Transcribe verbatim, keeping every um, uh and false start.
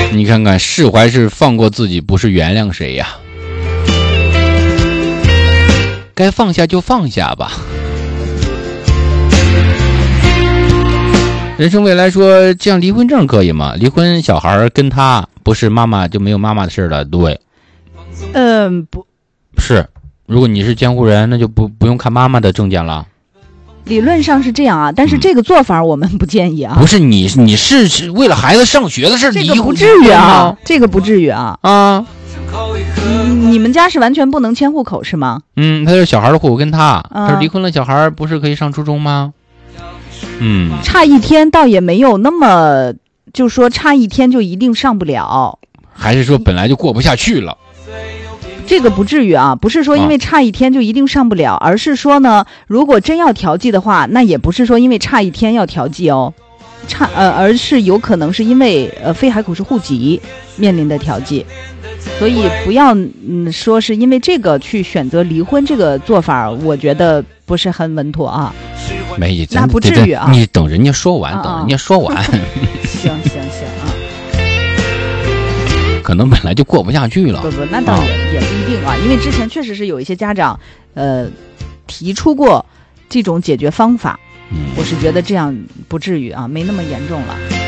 你看看，释怀是放过自己，不是原谅谁呀。该放下就放下吧。人生未来说，这样离婚证可以吗？离婚小孩跟他不是妈妈就没有妈妈的事了，对。 嗯，不是，如果你是监护人，那就不不用看妈妈的证件了。 理论上是这样啊，但是这个做法我们不建议啊。 不是你，你是是为了孩子上学的事， 这个不至于啊，这个不至于啊啊。 你们家是完全不能迁户口是吗？ 嗯，他是小孩的户口跟他，他是离婚了，小孩不是可以上初中吗？嗯， 差一天倒也没有那么，就说差一天就一定上不了， 还是说本来就过不下去了？ 这个不至于啊，不是说因为差一天就一定上不了，而是说呢，如果真要调剂的话，那也不是说因为差一天要调剂哦，差呃，而是有可能是因为呃非海口市户籍面临的调剂，所以不要嗯说是因为这个去选择离婚这个做法，我觉得不是很稳妥啊。 没意思， 那不至于啊， 你等人家说完，啊、等人家说完。 行行行啊， 可能本来就过不下去了。 不不，那倒也、啊、也不一定啊，因为之前确实是有一些家长，呃，提出过这种解决方法，嗯、我是觉得这样不至于啊，没那么严重了。